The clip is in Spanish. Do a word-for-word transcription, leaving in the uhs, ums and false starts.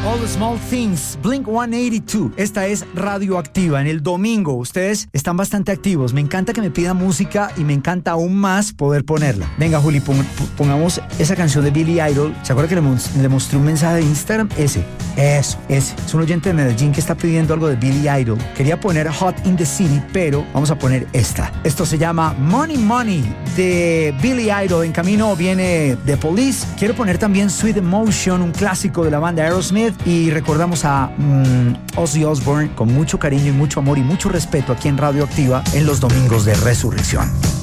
All the Small Things, Blink ciento ochenta y dos. Esta es Radioactiva. En el domingo, ustedes están bastante activos. Me encanta que me pidan música y me encanta aún más poder ponerla. Venga, Juli, pong, pongamos esa canción de Billy Idol. ¿Se acuerda que le, le mostré un mensaje de Instagram? Ese, eso, ese. Es un oyente de Medellín que está pidiendo algo de Billy Idol. Quería poner Hot in the City, pero vamos a poner esta. Esto se llama Money Money de Billy Idol. En camino viene The Police. Quiero poner también Sweet Emotion, un clásico de la banda Aerosmith. Y recordamos a um, Ozzy Osbourne con mucho cariño y mucho amor y mucho respeto aquí en Radioactiva en los domingos de Resurrección.